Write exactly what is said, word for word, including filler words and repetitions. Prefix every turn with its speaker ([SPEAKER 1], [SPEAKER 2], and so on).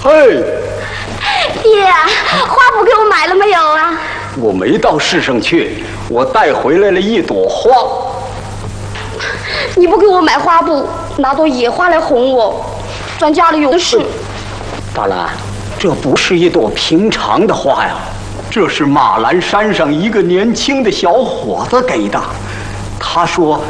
[SPEAKER 1] 哎，
[SPEAKER 2] 爹，花布给我买了没有啊？
[SPEAKER 1] 我没到市上去，我带回来了一朵花。
[SPEAKER 2] 你不给我买花布，拿朵野花来哄我，咱家里有事。
[SPEAKER 1] 大兰，这不是一朵平常的花呀，这是马栏山上一个年轻的小伙子给的。他说